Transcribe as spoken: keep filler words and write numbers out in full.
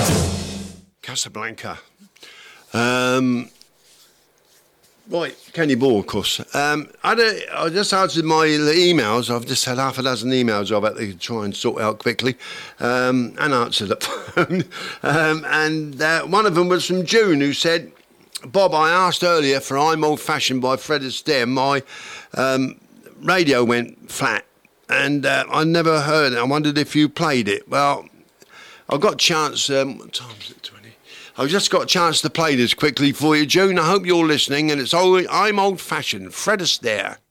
Casablanca. Um, right, Kenny Ball, of course. Um, I, don't, I just answered my emails. I've just had half a dozen emails I've had to try and sort out quickly, um, and answered the phone. um, and uh, one of them was from June, who said, Bob, I asked earlier for I'm Old Fashioned by Fred Astaire. My um, radio went flat, and uh, I never heard it. I wondered if you played it. Well, I've got a chance. Um, what time is it? twenty. I've just got a chance to play this quickly for you, June. I hope you're listening. And it's old, I'm Old Fashioned, Fred Astaire.